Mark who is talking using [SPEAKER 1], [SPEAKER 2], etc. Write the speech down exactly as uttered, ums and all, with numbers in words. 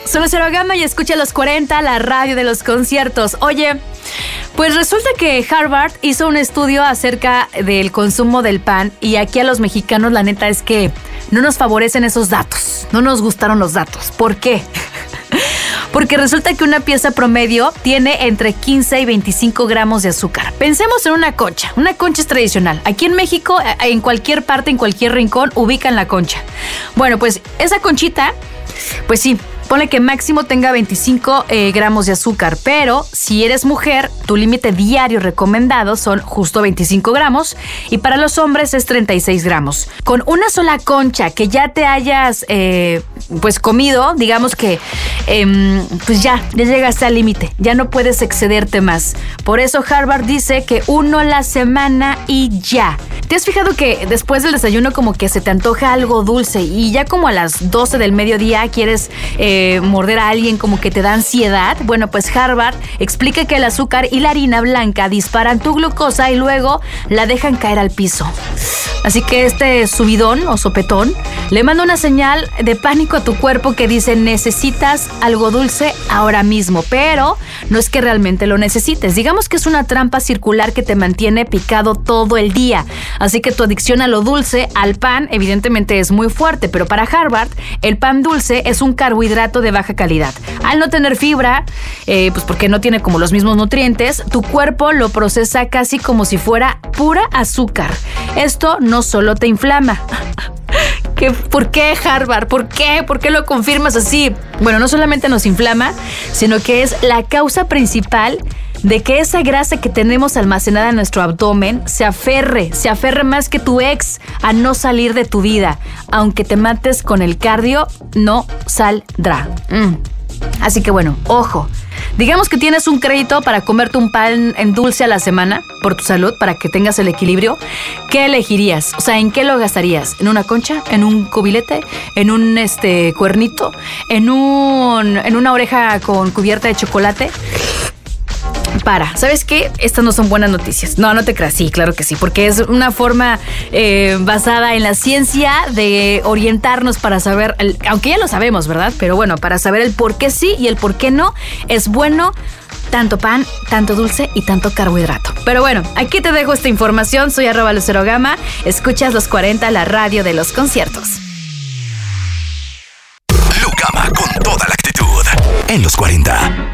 [SPEAKER 1] Soy Cero Gama y escucha los cuarenta, la radio de los conciertos. Oye, pues resulta que Harvard hizo un estudio acerca del consumo del pan y aquí a los mexicanos la neta es que no nos favorecen esos datos. No nos gustaron los datos. ¿Por qué? Porque resulta que una pieza promedio tiene entre quince y veinticinco gramos de azúcar. Pensemos en una concha. Una concha es tradicional. Aquí en México, en cualquier parte, en cualquier rincón, ubican la concha. Bueno, pues esa conchita, pues sí, ponle que máximo tenga veinticinco eh, gramos de azúcar, pero si eres mujer, tu límite diario recomendado son justo veinticinco gramos y para los hombres es treinta y seis gramos. Con una sola concha que ya te hayas eh, pues comido, digamos que eh, pues ya, ya llegaste al límite, ya no puedes excederte más. Por eso Harvard dice que uno la semana y ya. ¿Te has fijado que después del desayuno como que se te antoja algo dulce y ya como a las doce del mediodía quieres eh, morder a alguien, como que te da ansiedad? Bueno, pues Harvard explica que el azúcar y la harina blanca disparan tu glucosa y luego la dejan caer al piso. Así que este subidón o sopetón le manda una señal de pánico a tu cuerpo que dice necesitas algo dulce ahora mismo, pero no es que realmente lo necesites. Digamos que es una trampa circular que te mantiene picado todo el día. Así que tu adicción a lo dulce, al pan, evidentemente es muy fuerte, pero para Harvard, el pan dulce es un carbohidrato de baja calidad. Al no tener fibra, eh, pues porque no tiene como los mismos nutrientes, tu cuerpo lo procesa casi como si fuera pura azúcar. Esto no solo te inflama. ¿Qué, ¿Por qué, Harvard? ¿Por qué? ¿Por qué lo confirmas así? Bueno, no solamente nos inflama, sino que es la causa principal de que esa grasa que tenemos almacenada en nuestro abdomen se aferre, se aferre más que tu ex a no salir de tu vida. Aunque te mates con el cardio, no saldrá. Mm. Así que bueno, ojo. Digamos que tienes un crédito para comerte un pan en dulce a la semana por tu salud, para que tengas el equilibrio. ¿Qué elegirías? O sea, ¿en qué lo gastarías? ¿En una concha? ¿En un cubilete? ¿En un este cuernito? ¿En un en una oreja con cubierta de chocolate? Para, ¿sabes qué? Estas no son buenas noticias. No, no te creas, sí, claro que sí, porque es una forma eh, basada en la ciencia de orientarnos para saber, el, aunque ya lo sabemos, ¿verdad? Pero bueno, para saber el por qué sí y el por qué no es bueno tanto pan, tanto dulce y tanto carbohidrato. Pero bueno, aquí te dejo esta información. Soy arroba Lucero Gama. Escuchas los cuarenta, la radio de los conciertos.
[SPEAKER 2] Lucama con toda la actitud en los cuarenta.